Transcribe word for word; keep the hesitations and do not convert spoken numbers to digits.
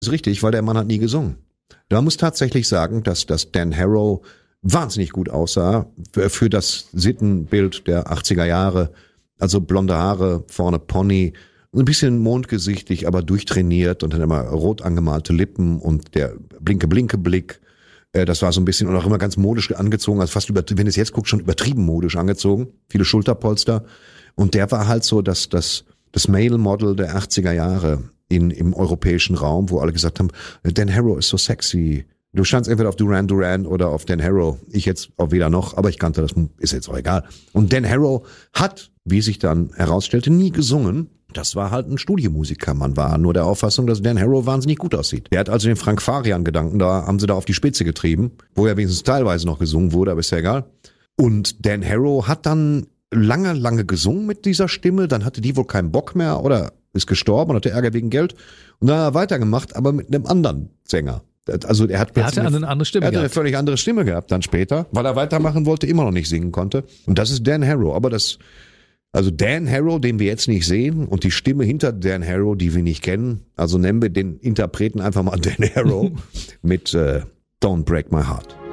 ist richtig, weil der Mann hat nie gesungen. Man muss tatsächlich sagen, dass, dass Dan Harrow wahnsinnig gut aussah für, für das Sittenbild der achtziger Jahre. Also blonde Haare, vorne Pony, ein bisschen mondgesichtig, aber durchtrainiert und dann immer rot angemalte Lippen und der blinke-blinke-Blick. Das war so ein bisschen und auch immer ganz modisch angezogen, also fast über, wenn du es jetzt guckst, schon übertrieben modisch angezogen. Viele Schulterpolster. Und der war halt so das, das, das Male-Model der achtziger Jahre in, im europäischen Raum, wo alle gesagt haben, Dan Harrow ist so sexy. Du standst entweder auf Duran Duran oder auf Dan Harrow. Ich jetzt auch weder noch, aber ich kannte das, ist jetzt auch egal. Und Dan Harrow hat, wie sich dann herausstellte, nie gesungen. Das war halt ein Studiomusiker. Man war nur der Auffassung, dass Dan Harrow wahnsinnig gut aussieht. Der hat also den Frank Farian-Gedanken, da haben sie da auf die Spitze getrieben, wo ja wenigstens teilweise noch gesungen wurde, aber ist ja egal. Und Dan Harrow hat dann lange, lange gesungen mit dieser Stimme, dann hatte die wohl keinen Bock mehr oder ist gestorben und hatte Ärger wegen Geld. Und dann hat er weitergemacht, aber mit einem anderen Sänger. Also er hat er hatte eine andere Stimme er hatte gehabt. eine völlig andere Stimme gehabt dann später, weil er weitermachen wollte, immer noch nicht singen konnte. Und das ist Dan Harrow. Aber das, also Dan Harrow, den wir jetzt nicht sehen und die Stimme hinter Dan Harrow, die wir nicht kennen. Also nennen wir den Interpreten einfach mal Dan Harrow mit äh, Don't Break My Heart.